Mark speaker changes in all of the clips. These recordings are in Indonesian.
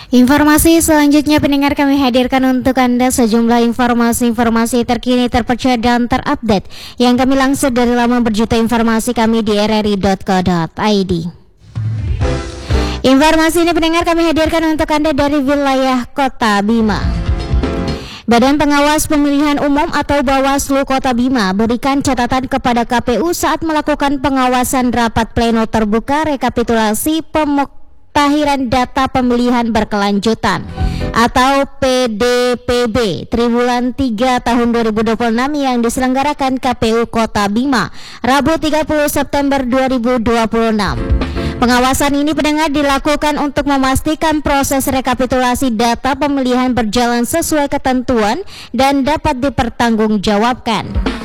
Speaker 1: Informasi selanjutnya pendengar kami hadirkan untuk Anda sejumlah informasi terkini, terpercaya dan terupdate yang kami lansir dari laman berjuta informasi kami di rri.co.id. Informasi ini pendengar kami hadirkan untuk Anda dari wilayah Kota Bima. Badan Pengawas Pemilihan Umum atau Bawaslu Kota Bima berikan catatan kepada KPU saat melakukan pengawasan rapat pleno terbuka rekapitulasi pemuktahiran data pemilihan berkelanjutan atau PDPB Triwulan 3 tahun 2026 yang diselenggarakan KPU Kota Bima Rabu 30 September 2026. Pengawasan ini pendengar dilakukan untuk memastikan proses rekapitulasi data pemilihan berjalan sesuai ketentuan dan dapat dipertanggungjawabkan.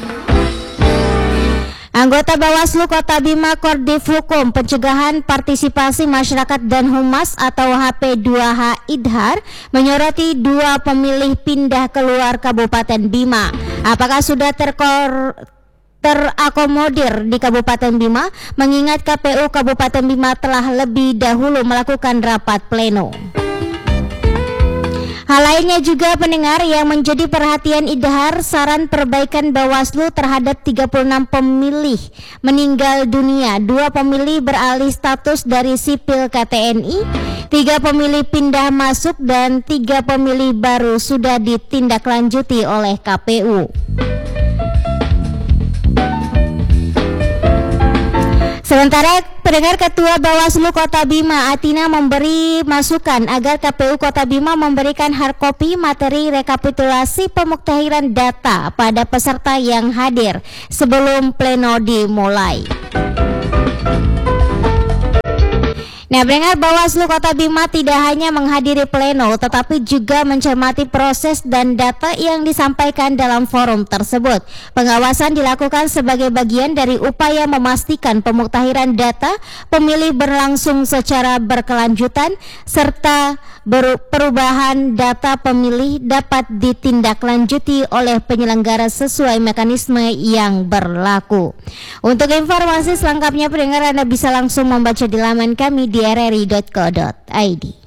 Speaker 1: Anggota Bawaslu Kota Bima Koordif Hukum Pencegahan Partisipasi Masyarakat dan Humas atau HP2H Idhar menyoroti dua pemilih pindah keluar Kabupaten Bima. Apakah sudah terakomodir di Kabupaten Bima, mengingat KPU Kabupaten Bima telah lebih dahulu melakukan rapat pleno. Hal lainnya juga pendengar yang menjadi perhatian Idhar, saran perbaikan Bawaslu terhadap 36 pemilih meninggal dunia, 2 pemilih beralih status dari sipil ke TNI, 3 pemilih pindah masuk dan 3 pemilih baru sudah ditindaklanjuti oleh KPU. Sementara pendengar Ketua Bawaslu Kota Bima Atina memberi masukan agar KPU Kota Bima memberikan hardcopy materi rekapitulasi pemuktahiran data pada peserta yang hadir sebelum pleno dimulai. Nah, pendengar, Bawaslu Kota Bima tidak hanya menghadiri pleno tetapi juga mencermati proses dan data yang disampaikan dalam forum tersebut. Pengawasan dilakukan sebagai bagian dari upaya memastikan pemuktahiran data pemilih berlangsung secara berkelanjutan serta perubahan data pemilih dapat ditindaklanjuti oleh penyelenggara sesuai mekanisme yang berlaku. Untuk informasi selengkapnya pendengar, Anda bisa langsung membaca di laman kami di rri.co.id.